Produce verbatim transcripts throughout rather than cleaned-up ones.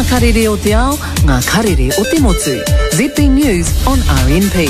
Ngā karere o te ao, ngā karere o te motu. Z B News on R N P.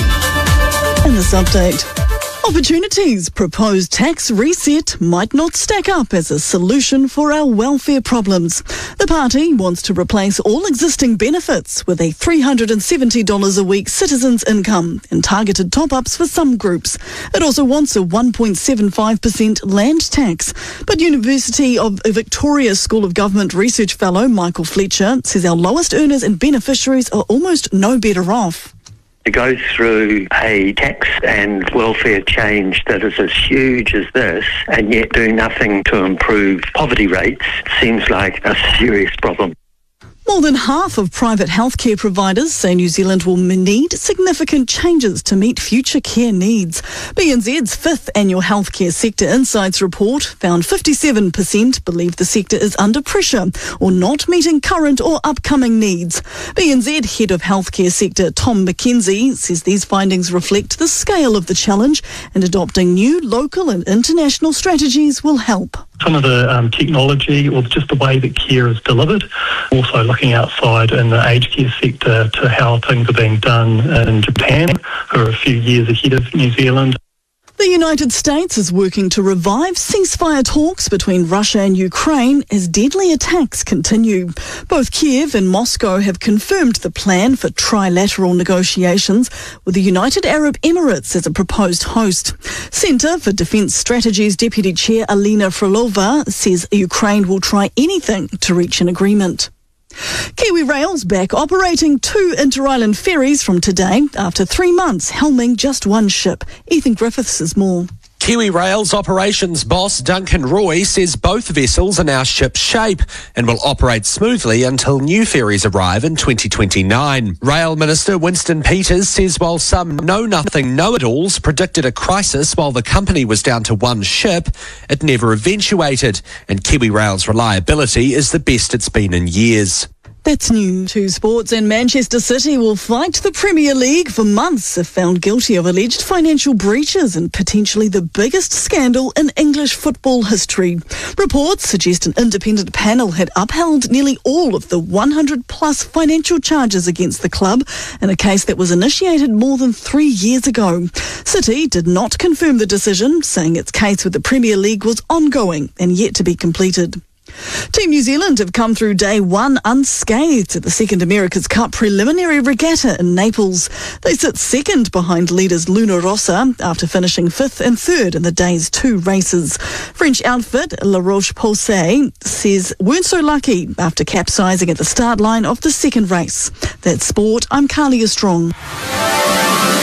In this update, opportunities proposed tax reset might not stack up as a solution for our welfare problems. The party wants to replace all existing benefits with a three hundred seventy dollars a week citizens' income and targeted top-ups for some groups. It also wants a one point seven five percent land tax. But University of Victoria School of Government Research Fellow Michael Fletcher says our lowest earners and beneficiaries are almost no better off. To go through a tax and welfare change that is as huge as this and yet do nothing to improve poverty rates seems like a serious problem. More than half of private healthcare providers say New Zealand will need significant changes to meet future care needs. B N Z's fifth annual Healthcare Sector Insights report found fifty-seven percent believe the sector is under pressure or not meeting current or upcoming needs. B N Z Head of Healthcare Sector Tom McKenzie says these findings reflect the scale of the challenge and adopting new local and international strategies will help. Some of the um, technology or just the way that care is delivered. Also looking outside in the aged care sector to how things are being done in Japan, who are a few years ahead of New Zealand. The United States is working to revive ceasefire talks between Russia and Ukraine as deadly attacks continue. Both Kiev and Moscow have confirmed the plan for trilateral negotiations with the United Arab Emirates as a proposed host. Centre for Defence Strategies Deputy Chair Alina Frolova says Ukraine will try anything to reach an agreement. Kiwi Rail's back operating two inter-island ferries from today after three months helming just one ship. Ethan Griffiths has more. Kiwi Rail's operations boss Duncan Roy says both vessels are now ship shape and will operate smoothly until new ferries arrive in twenty twenty-nine. Rail Minister Winston Peters says while some know-nothing know-it-alls predicted a crisis while the company was down to one ship, it never eventuated, and Kiwi Rail's reliability is the best it's been in years. That's new to sports, and Manchester City will fight the Premier League for months if found guilty of alleged financial breaches and potentially the biggest scandal in English football history. Reports suggest an independent panel had upheld nearly all of the one hundred plus financial charges against the club in a case that was initiated more than three years ago. City did not confirm the decision, saying its case with the Premier League was ongoing and yet to be completed. Team New Zealand have come through day one unscathed at the Second America's Cup preliminary regatta in Naples. They sit second behind leaders Luna Rossa after finishing fifth and third in the day's two races. French outfit La Roche-Posay says weren't so lucky after capsizing at the start line of the second race. That's sport. I'm Carlia Strong.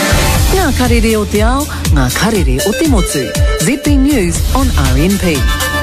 Ngā karere o te ao, ngā karere o te motu. Z B News on R N P.